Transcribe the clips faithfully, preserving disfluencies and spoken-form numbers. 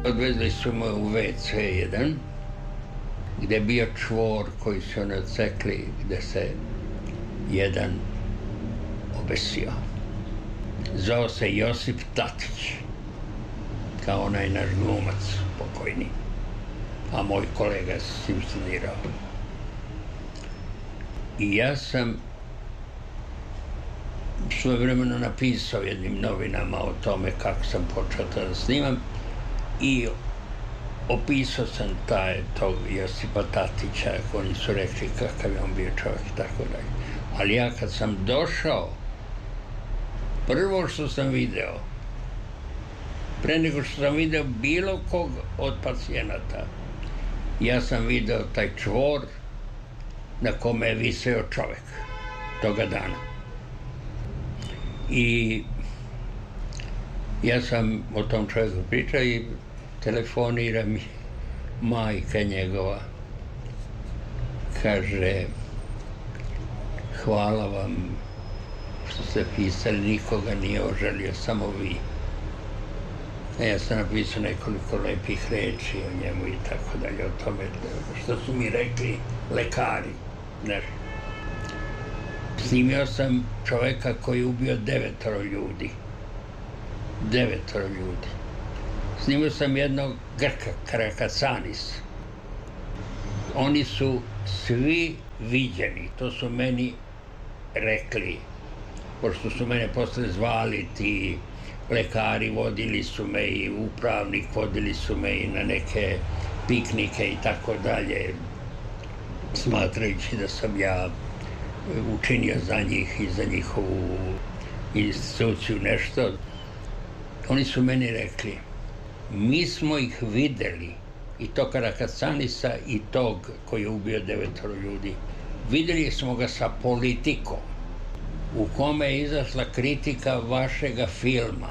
Odvezli su me u ve ce jedan, gde je bio čvor koji su oni odsekli, gde se jedan obesio. Zvao se Josip Tatić, kao onaj naš glumac pokojni, a moj kolega je simpsonirao. I ja sam svojevremeno napisao jednim novinama o tome kako sam počeo to da snimam i opisao sam taj, tog Josipa Tatića, oni su rekli kakav je on bio čovjek i tako dalje. Ali ja kad sam došao, prvo što sam video, pre nego što sam video bilo kog od pacijenata, ja sam video taj čvor na kome je viseo čovjek toga dana. I ja sam o tom čovjeku pričao i telefonira mi majka njegova. Kaže, hvala vam što ste pisali, nikoga nije ožalio, samo vi. A ja sam napisao nekoliko lepih reči o njemu i tako dalje, o tome što su mi rekli lekari. Znaš. Snimio sam čoveka koji je ubio devetoro ljudi. Devetoro ljudi. Snimio sam jednog Grka, Karakacanis. Oni su svi viđeni, to su meni rekli, pošto su mene posle zvali ti lekari, vodili su me i upravnik, vodili su me i na neke piknike i tako dalje, smatrajući da sam ja učinio za njih i za njihovu instituciju nešto. Oni su meni rekli, mi smo ih videli, i to Karakacanisa i tog koji je ubio devetoro ljudi, videli smo ga sa Politikom, u kome je izašla kritika vašega filma.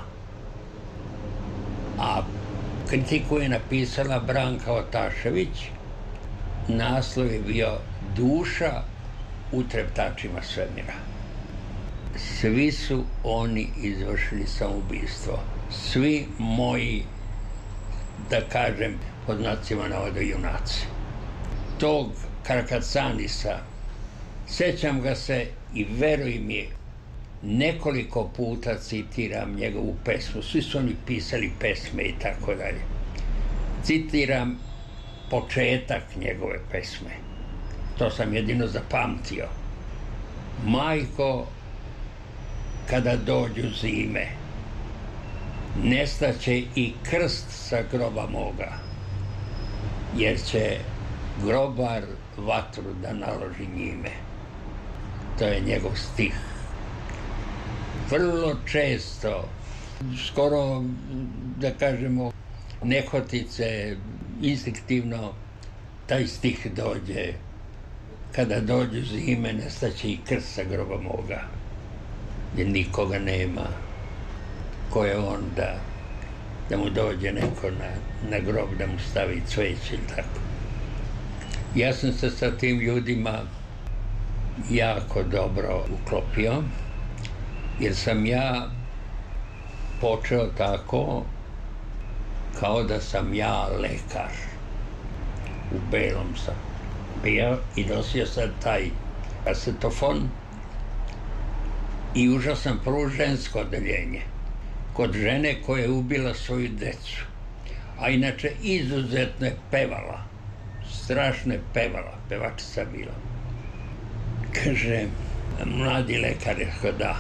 A kritiku je napisala Branka Otašević, naslov je bio Duša u treptačima svemira. Svi su oni izvršili samoubistvo. Svi moji, da kažem, pod znacima navoda, junaci. Tog Karakacanisa, sećam ga se i veruj mi, nekoliko puta citiram njegovu pesmu. Svi su oni pisali pesme i tako dalje. Citiram početak njegove pesme. To sam jedino zapamtio. Majko, kada dođu zime, nestaće i krst sa groba moga, jer će grobar vatru da naloži njime. To je njegov stih. Vrlo često, skoro, da kažemo, nehotice, instinktivno, taj stih dođe. Kada dođu zime, nestaće i krst sa groba moga, jer nikoga nema. Ko je on da, da mu dođe neko na, na grob, da mu stavi cveće ili tako. Ja sam se sa tim ljudima jako dobro uklopio, jer sam ja počeo tako kao da sam ja lekar. U belom sam bio i nosio sam taj kasetofon i ušao sam prvo žensko odeljenje kod žene koja je ubila svoju decu, a inače izuzetno je pevala, strašno je pevala, pevačica bila. Kaže, mladi lekar, rekao da.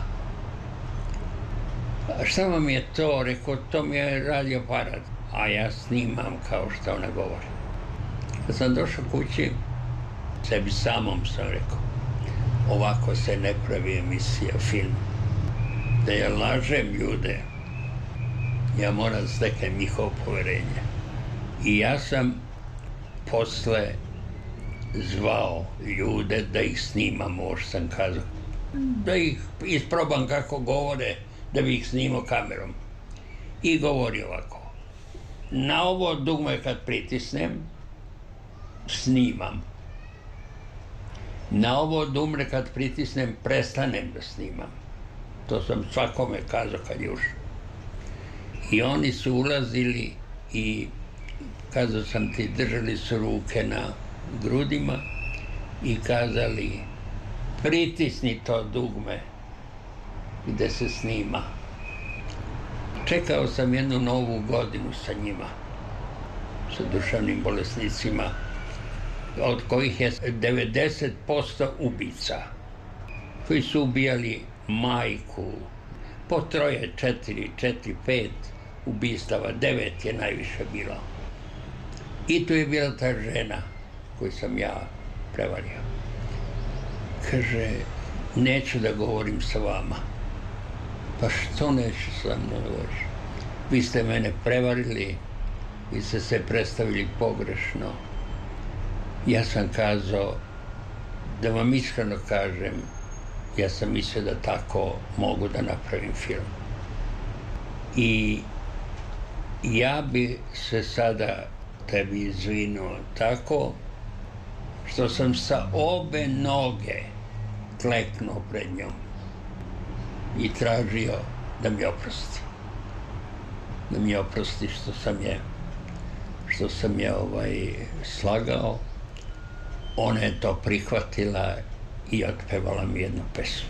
A šta vam je to? Rekao, to mi je radio aparat, a ja snimam kao što ona govori. Kad sam došao kući, sebi samom sam rekao, ovako se ne pravi emisija, film. Da ja lažem ljude, ja moram da steknem njihovo poverenje. I ja sam posle zvao ljude da ih snimam, možda sam kazao, da ih isprobam kako govore, da bi ih snimao kamerom. I govori ovako, na ovo dugme kad pritisnem, snimam. Na ovo dugme kad pritisnem, prestanem da snimam. To sam svakome kazao kad je ušao. I oni su ulazili i kazao sam ti, držali su ruke na grudima i kazali pritisni to dugme gde se snima. Čekao sam jednu novu godinu sa njima, sa duševnim bolesnicima, od kojih je devedeset posto ubica, koji su ubijali majku, po troje, četiri, četiri, pet ubistava, devet je najviše bilo. I tu je bila ta žena koju sam ja prevario. Kaže, neću da govorim sa vama. Pa što neću sa mnom da govoriš? Vi ste mene prevarili, vi ste se predstavili pogrešno. Ja sam kazao, da vam iskreno kažem, ja sam mislio da tako mogu da napravim film. I ja bi se sada tebi izvinuo tako što sam sa obe noge kleknuo pred njom i tražio da mi oprosti. Da mi oprosti što sam je što sam je ovaj, slagao. Ona je to prihvatila i otpevala mi jednu pesmu.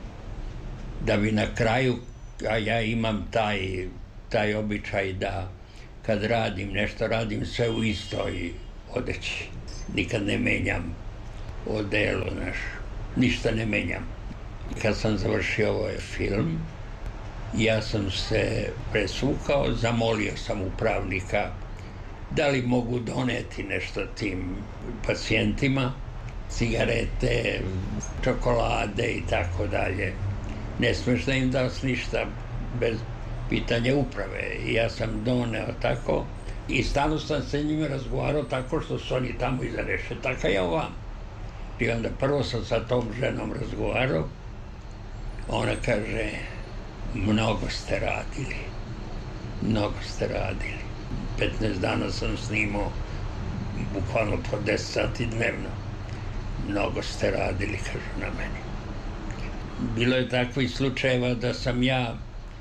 Da bi na kraju, a ja imam taj, taj običaj da kad radim nešto, radim sve u istoj odeći. Nikad ne menjam odelo, znaš, ništa ne menjam. Kad sam završio ovaj film, ja sam se presvukao, zamolio sam upravnika da li mogu doneti nešto tim pacijentima, cigarete, čokolade i tako dalje. Ne smeš da im daš ništa bez pitanja uprave. I ja sam doneo tako i stalno sam sa njima razgovarao tako što su oni tamo iza rešetaka, ja ovam. I onda prvo sam sa tom ženom razgovarao, ona kaže, mnogo ste radili, mnogo ste radili. petnaest dana sam snimao, bukvalno po deset sati dnevno. Mnogo ste radili, kažu na meni. Bilo je takvih slučajeva da sam ja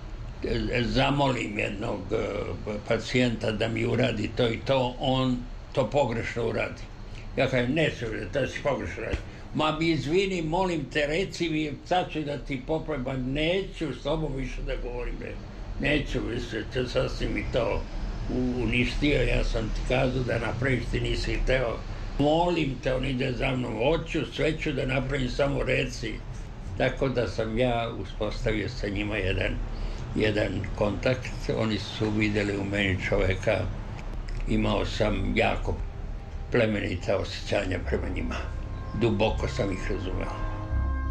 zamolim jednog pacijenta da mi uradi to i to, on to pogrešno uradi. Ja kažem, neću, to si pogrešno uradi. Ma mi izvini, molim te, reci mi, sad ću da ti popravim, ba neću s tobom više da govorim, neću više, te sasvim mi to uništio, ja sam ti kazao da napraviš, ti nisi hteo. Molim te, on ide za mnom, hoću, sve ću da napravim, samo reci. Tako da sam ja uspostavio sa njima jedan, jedan kontakt, oni su videli u meni čoveka, imao sam jako plemenita osjećanja prema njima. Duboko sam ih razumeo.